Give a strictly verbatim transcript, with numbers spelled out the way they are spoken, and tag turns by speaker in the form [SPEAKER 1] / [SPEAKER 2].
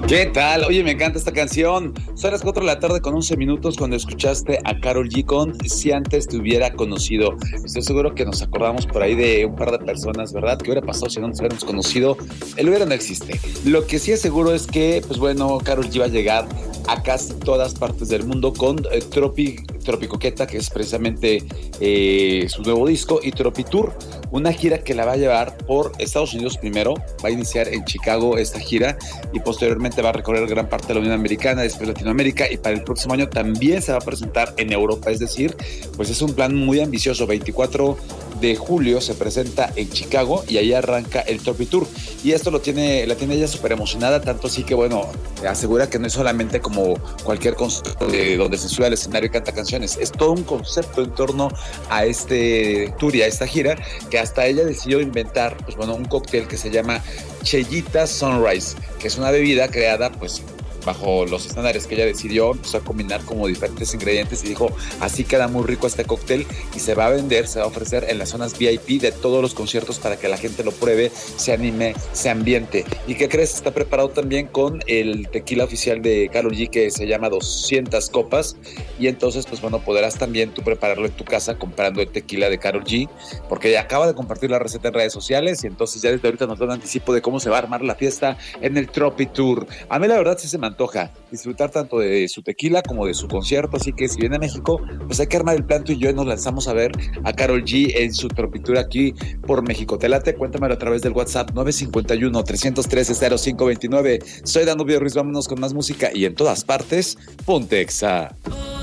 [SPEAKER 1] ¿Qué tal? Oye, me encanta esta canción. Son las cuatro de la tarde con once minutos cuando escuchaste a Karol G con Si antes te hubiera conocido. Estoy seguro que nos acordamos por ahí de un par de personas, ¿verdad? ¿Qué hubiera pasado si no nos hubiéramos conocido? El hubiera no existe. Lo que sí es seguro es que, pues bueno, Karol G va a llegar a casi todas partes del mundo con eh, Tropi, Tropicoqueta, que es precisamente eh, su nuevo disco, y Tropi Tour, una gira que la va a llevar por Estados Unidos primero, va a iniciar en Chicago esta gira y posteriormente va a recorrer gran parte de la Unión Americana, después Latinoamérica, y para el próximo año también se va a presentar en Europa. Es decir, pues es un plan muy ambicioso. Veinticuatro de julio se presenta en Chicago y ahí arranca el Tropi Tour, y esto lo tiene, la tiene ella súper emocionada, tanto así que bueno, asegura que no es solamente como cualquier concierto de donde se sube al escenario y canta canciones, es todo un concepto en torno a este tour y a esta gira, que hasta ella decidió inventar, pues bueno, un cóctel que se llama Chellita Sunrise, que es una bebida creada pues bajo los estándares que ella decidió. Empezó a combinar como diferentes ingredientes y dijo, así queda muy rico este cóctel, y se va a vender, se va a ofrecer en las zonas V I P de todos los conciertos para que la gente lo pruebe, se anime, se ambiente. ¿Y qué crees? Está preparado también con el tequila oficial de Karol G, que se llama doscientas copas, y entonces pues bueno, podrás también tú prepararlo en tu casa comprando el tequila de Karol G, porque ella acaba de compartir la receta en redes sociales, y entonces ya desde ahorita nos da un anticipo de cómo se va a armar la fiesta en el Tropi Tour. A mí la verdad sí se me antoja disfrutar tanto de su tequila como de su concierto, así que si viene a México, pues hay que armar el plan. Tú y yo nos lanzamos a ver a Karol G en su Tropi Tour aquí por México. Te late, cuéntamelo a través del WhatsApp nueve cinco uno, tres uno tres, cero cinco dos nueve. Soy Danubio Ruiz, vámonos con más música y en todas partes, ponte Exa.